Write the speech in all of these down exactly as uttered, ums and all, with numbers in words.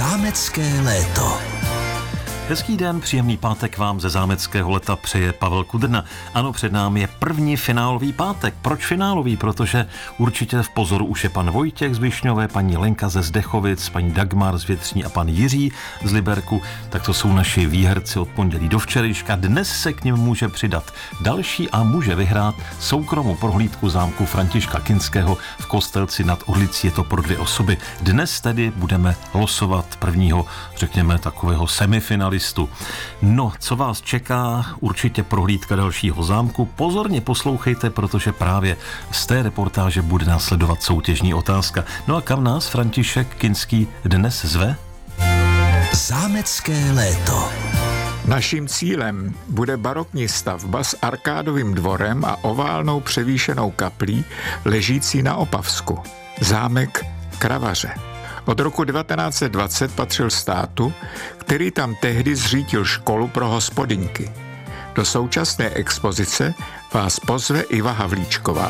Zámecké léto. Hezký den, příjemný pátek vám ze Zámeckého leta přeje Pavel Kudrna. Ano, před námi je první finálový pátek. Proč finálový? Protože určitě v pozoru už je pan Vojtěch z Višňové, paní Lenka ze Zdechovic, paní Dagmar z Větřní a pan Jiří z Liberku. Tak to jsou naši výherci od pondělí do včerejška. Dnes se k nim může přidat další a může vyhrát soukromou prohlídku zámku Františka Kinského v Kostelci nad Orlicí. Je to pro dvě osoby. Dnes tedy budeme losovat prvního, řekněme, takového semifinalistu. No, co vás čeká? Určitě prohlídka dalšího zámku. Pozorně poslouchejte, protože právě z té reportáže bude následovat soutěžní otázka. No a kam nás František Kinský dnes zve? Zámecké léto. Naším cílem bude barokní stavba s arkádovým dvorem a oválnou převýšenou kaplí ležící na Opavsku. Zámek Kravaře. Od roku devatenáct set dvacet patřil státu, který tam tehdy zřídil školu pro hospodyňky. Do současné expozice vás pozve Iva Havlíčková.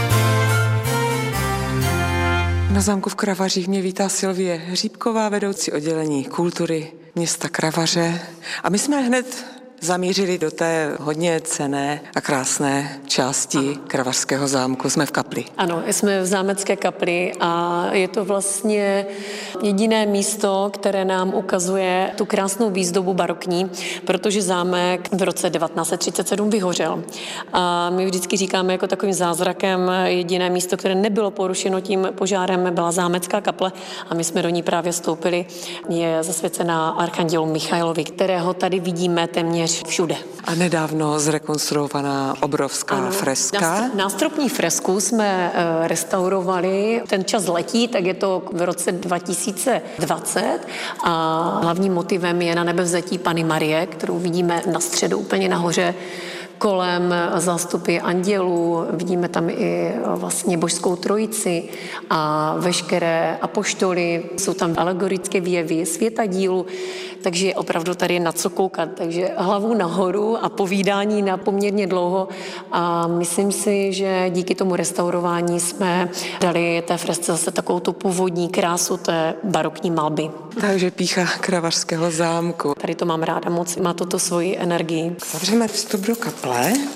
Na zámku v Kravařích mě vítá Sylvie Hříbková, vedoucí oddělení kultury města Kravaře. A my jsme hned zamířili do té hodně cenné a krásné části Kravařského zámku. Jsme v kapli. Ano, jsme v zámecké kapli a je to vlastně jediné místo, které nám ukazuje tu krásnou výzdobu barokní, protože zámek v roce devatenáct set třicet sedm vyhořel. A my vždycky říkáme jako takovým zázrakem jediné místo, které nebylo porušeno tím požárem, byla zámecká kaple a my jsme do ní právě vstoupili. Je zasvěcená archandělu Michailovi, kterého tady vidíme téměř všude. A nedávno zrekonstruovaná obrovská ano, freska. Nástropní fresku jsme uh, restaurovali. Ten čas letí, tak je to v roce dva tisíce dvacet a hlavním motivem je Na nebevzetí Panny Marie, kterou vidíme na středu úplně nahoře. Kolem zástupy andělů, vidíme tam i vlastně božskou trojici a veškeré apoštoly, jsou tam alegorické výjevy světadílu, takže je opravdu tady na co koukat, takže hlavu nahoru a povídání na poměrně dlouho a myslím si, že díky tomu restaurování jsme dali té fresce zase takovou tu původní krásu té barokní malby. Takže pýcha Kravařského zámku. Tady to mám ráda moc, má toto svoji energii. Zavřeme vstup do kaple.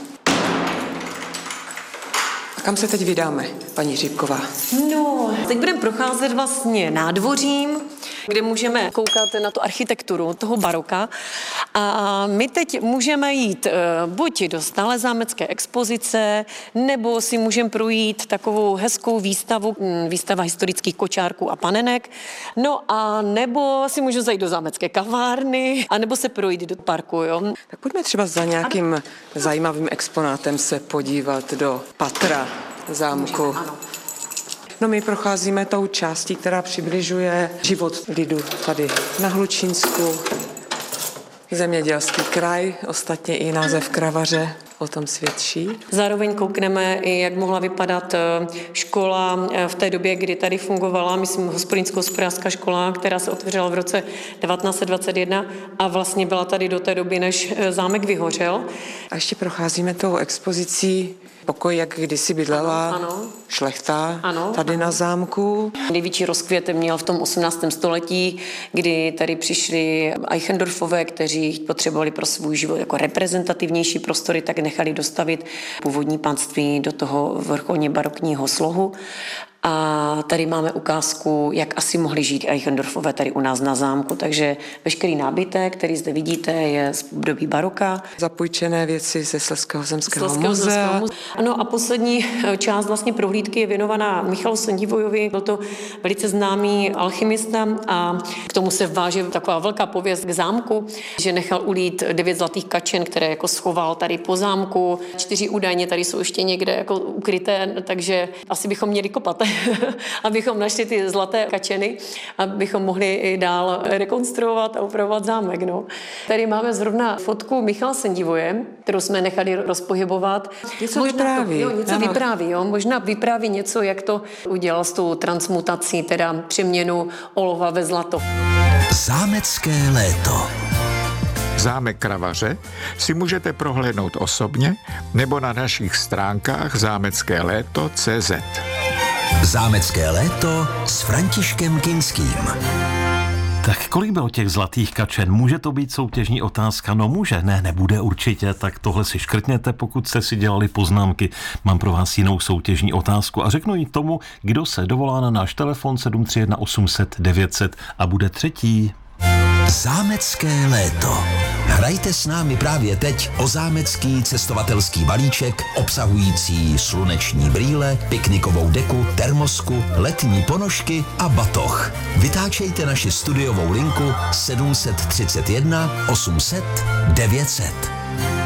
A kam se teď vydáme, paní Hříbková? No, teď budeme procházet vlastně nádvořím, kde můžeme koukat na tu architekturu toho baroka. A my teď můžeme jít buď do stále zámecké expozice, nebo si můžeme projít takovou hezkou výstavu, výstava historických kočárků a panenek, no a nebo si můžu zajít do zámecké kavárny, a nebo se projít do parku, jo. Tak pojďme třeba za nějakým ano. zajímavým exponátem se podívat do patra zámku. Můžeme, ano. No my procházíme tou částí, která přibližuje život lidu tady na Hlučínsku. Zemědělský kraj, ostatně i název Kravaře o tom svědčí. Zároveň koukneme i, jak mohla vypadat škola v té době, kdy tady fungovala, myslím, hospodinsko-hospodářská škola, která se otevřela v roce devatenáct set dvacet jedna a vlastně byla tady do té doby, než zámek vyhořel. A ještě procházíme tou expozicí pokoj, jak kdysi bydlela ano, ano. šlechta ano, tady ano. na zámku. Největší rozkvět měl v tom osmnáctém století, kdy tady přišli Eichendorffové, kteří potřebovali pro svůj život jako reprezentativnější prostory, tak nechali dostavit původní panství do toho vrcholně barokního slohu. A tady máme ukázku, jak asi mohli žít Eichendorffové tady u nás na zámku. Takže veškerý nábytek, který zde vidíte, je z období baroka. Zapůjčené věci ze Slezského zemského muzea. Ano a poslední část vlastně prohlídky je věnovaná Michalu Sendivojovi. Byl to velice známý alchymista a k tomu se váže taková velká pověst k zámku, že nechal ulít devět zlatých kačen, které jako schoval tady po zámku. Čtyři údajně tady jsou ještě někde jako ukryté, takže asi bychom měli kopat. abychom našli ty zlaté kačeny, abychom mohli i dál rekonstruovat a upravovat zámek. No. Tady máme zrovna fotku Michala Sendivoje, kterou jsme nechali rozpohybovat. Něco možná vypráví. To, jo, něco ano. vypráví, jo. Možná vypráví něco, jak to udělal s tou transmutací, teda přeměnu olova ve zlato. Zámecké léto. Zámek Kravaře si můžete prohlédnout osobně nebo na našich stránkách zámecké léto tečka cé zet. Zámecké léto s Františkem Kinským. Tak kolik bylo těch zlatých kačen? Může to být soutěžní otázka? No může, ne, nebude určitě, tak tohle si škrtněte, pokud jste si dělali poznámky. Mám pro vás jinou soutěžní otázku a řeknu ji tomu, kdo se dovolá na náš telefon sedm tři jedna osm set devět set a bude třetí. Zámecké léto. Hrajte s námi právě teď o zámecký cestovatelský balíček obsahující sluneční brýle, piknikovou deku, termosku, letní ponožky a batoh. Vytáčejte naši studiovou linku sedm tři jedna osm set devět set.